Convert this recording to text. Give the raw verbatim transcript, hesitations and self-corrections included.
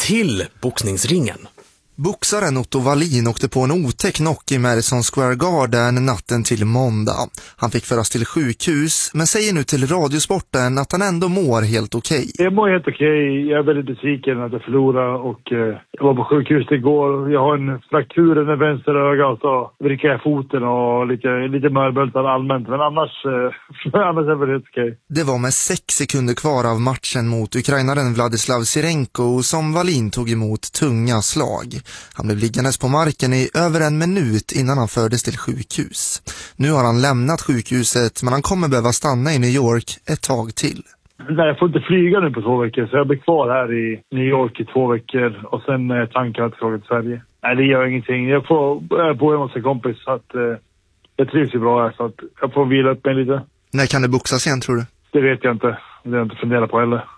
till boxningsringen. Boxaren Otto Wallin åkte på en otäck knock i Madison Square Garden natten till måndag. Han fick föras till sjukhus, men säger nu till Radiosporten att han ändå mår helt okej. Jag mår helt okej. Jag är väldigt besviken att jag förlorade och eh, jag var på sjukhus igår. Jag har en fraktur i den vänster öga och så vrickar jag foten och lite, lite mörböltad allmänt. Men annars, eh, annars är det väldigt okej. Det var med sex sekunder kvar av matchen mot ukrainaren Vladislav Sirenko som Wallin tog emot tunga slag. Han blev liggandes på marken i över en minut innan han fördes till sjukhus. Nu har han lämnat sjukhuset, men han kommer behöva stanna i New York ett tag till. Nej, jag får inte flyga nu på två veckor, så jag blir kvar här i New York i två veckor och sen eh, tankar att åka till Sverige. Nej, det gör ingenting. Jag får jag bo hos en kompis så att eh, jag trivs ju bra här, så att jag får vila upp mig lite. När kan du boxas igen, tror du? Det vet jag inte. Det har jag inte funderat på heller.